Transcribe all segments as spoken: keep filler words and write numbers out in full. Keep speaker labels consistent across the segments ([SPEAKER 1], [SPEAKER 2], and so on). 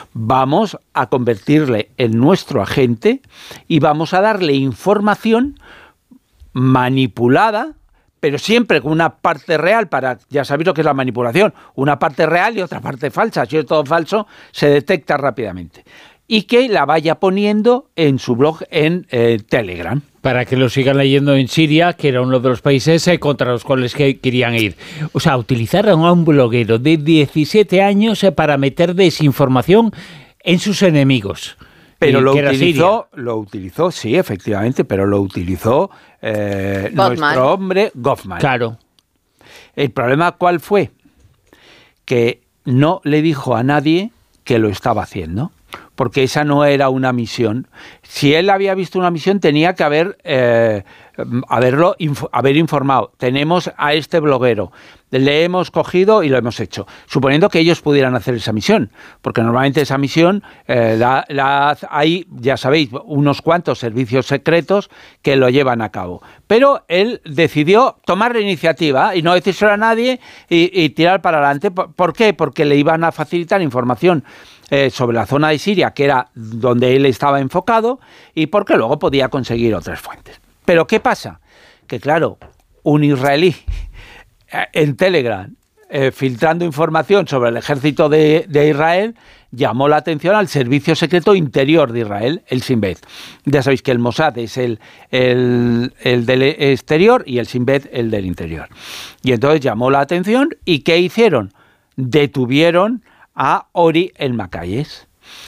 [SPEAKER 1] vamos a convertirle en nuestro agente y vamos a darle información manipulada, pero siempre con una parte real, para, ya sabéis lo que es la manipulación, una parte real y otra parte falsa. Si es todo falso, se detecta rápidamente. Y que la vaya poniendo en su blog en eh, Telegram.
[SPEAKER 2] Para que lo sigan leyendo en Siria, que era uno de los países eh, contra los cuales que querían ir. O sea, utilizaron a un bloguero de diecisiete años eh, para meter desinformación en sus enemigos.
[SPEAKER 1] Pero lo utilizó, lo utilizó, sí, efectivamente, pero lo utilizó eh, nuestro hombre Goffman.
[SPEAKER 2] Claro.
[SPEAKER 1] El problema, ¿cuál fue? Que no le dijo a nadie que lo estaba haciendo, porque esa no era una misión. Si él había visto una misión, tenía que haber eh, haberlo inf- haber informado. Tenemos a este bloguero, le hemos cogido y lo hemos hecho, suponiendo que ellos pudieran hacer esa misión, porque normalmente esa misión eh, la, la, hay, ya sabéis, unos cuantos servicios secretos que lo llevan a cabo. Pero él decidió tomar la iniciativa y no decírselo a nadie y, y tirar para adelante. ¿Por qué? Porque le iban a facilitar información eh, sobre la zona de Siria, que era donde él estaba enfocado, y porque luego podía conseguir otras fuentes. Pero ¿qué pasa? Que claro, un israelí en Telegram eh, filtrando información sobre el ejército de, de Israel llamó la atención al Servicio Secreto Interior de Israel, el Shin Bet. Ya sabéis que el Mossad es el, el, el del exterior y el Shin Bet el del interior. Y entonces llamó la atención y ¿qué hicieron? Detuvieron a Ori el-Makayes.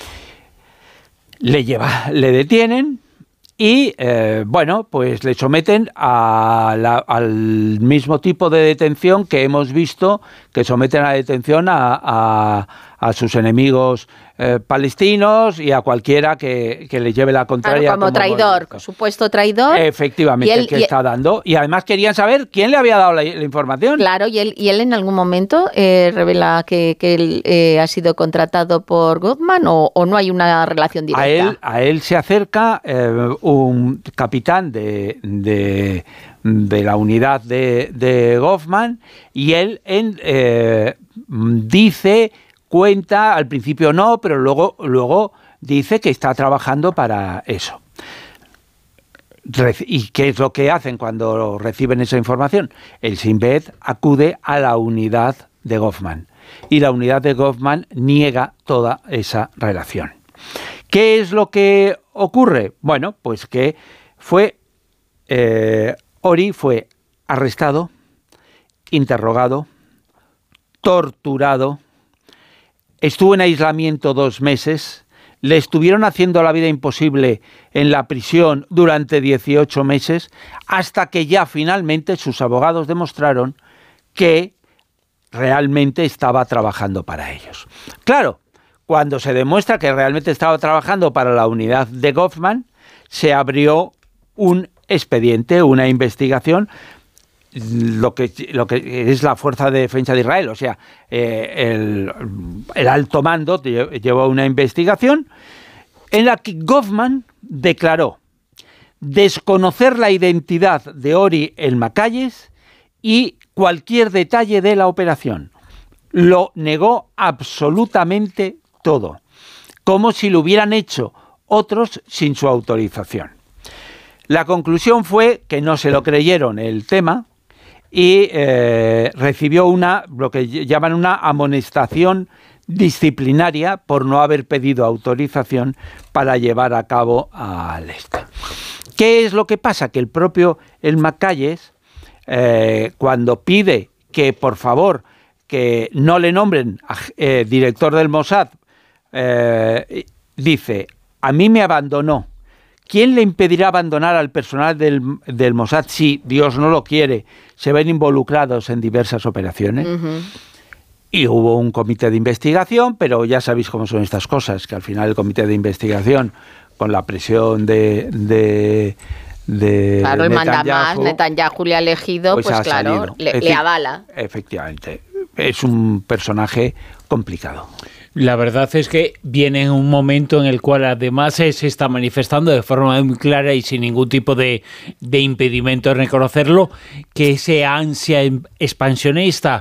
[SPEAKER 1] Le, lleva, le detienen y, eh, bueno, pues le someten a la, al mismo tipo de detención que hemos visto, que someten a detención a, a, a sus enemigos eh, palestinos y a cualquiera que, que le lleve la contraria.
[SPEAKER 3] Claro, como, como traidor, movimiento. Supuesto traidor.
[SPEAKER 1] Efectivamente, él, el que y está dando. Y además querían saber quién le había dado la, la información.
[SPEAKER 3] Claro, y él, y él en algún momento eh, revela que, que él eh, ha sido contratado por Goffman o, o no hay una relación directa.
[SPEAKER 1] A él, a él se acerca eh, un capitán de... de de la unidad de, de Goffman y él en, eh, dice, cuenta, al principio no, pero luego, luego dice que está trabajando para eso. ¿Y qué es lo que hacen cuando reciben esa información? El Shin Bet acude a la unidad de Goffman y la unidad de Goffman niega toda esa relación. ¿Qué es lo que ocurre? Bueno, pues que fue... Eh, Ori fue arrestado, interrogado, torturado, estuvo en aislamiento dos meses, le estuvieron haciendo la vida imposible en la prisión durante dieciocho meses, hasta que ya finalmente sus abogados demostraron que realmente estaba trabajando para ellos. Claro, cuando se demuestra que realmente estaba trabajando para la unidad de Goffman, se abrió un expediente, una investigación, lo que, lo que es la Fuerza de Defensa de Israel, o sea, eh, el, el alto mando llevó una investigación en la que Goffman declaró desconocer la identidad de Ori el-Makayes y cualquier detalle de la operación. Lo negó absolutamente todo, como si lo hubieran hecho otros sin su autorización. La conclusión fue que no se lo creyeron el tema y eh, recibió una, lo que llaman una amonestación disciplinaria por no haber pedido autorización para llevar a cabo al este. ¿Qué es lo que pasa? Que el propio el-Makayes, eh, cuando pide que por favor que no le nombren a, eh, director del Mossad, eh, dice, a mí me abandonó. ¿Quién le impedirá abandonar al personal del, del Mossad si, Dios no lo quiere, se ven involucrados en diversas operaciones? Uh-huh. Y hubo un comité de investigación, pero ya sabéis cómo son estas cosas, que al final el comité de investigación, con la presión de... de de
[SPEAKER 3] claro, el manda más, Netanyahu le ha elegido, pues, pues claro, le, le avala.
[SPEAKER 1] Efectivamente, es un personaje complicado.
[SPEAKER 2] La verdad es que viene en un momento en el cual además se está manifestando de forma muy clara y sin ningún tipo de, de impedimento en reconocerlo, que esa ansia expansionista